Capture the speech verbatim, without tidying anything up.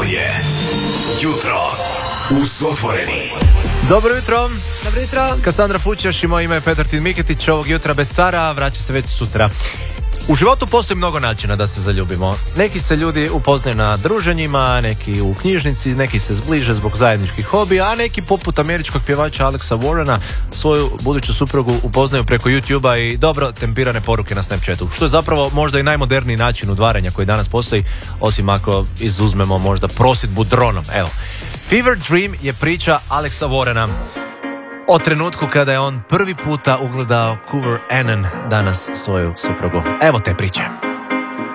Ovo je Jutro uz otvoreni. Dobro jutro. Dobro jutro. Kasandra Fućaš i moje ime je Petar Tin Miketić. Ovog jutra bez cara, vraća se već sutra. U životu postoji mnogo načina da se zaljubimo. Neki se ljudi upoznaju na druženjima, neki u knjižnici, neki se zbliže zbog zajedničkih hobija, a neki poput američkog pjevača Alexa Warrena svoju buduću suprugu upoznaju preko YouTube-a i dobro tempirane poruke na Snapchatu, što je zapravo možda i najmoderniji način udvaranja koji danas postoji, osim ako izuzmemo možda prosjedbu dronom. Evo, Fever Dream je priča Alexa Warrena o trenutku kada je on prvi puta ugledao Coover Annan, danas svoju suprugu. Evo te priče.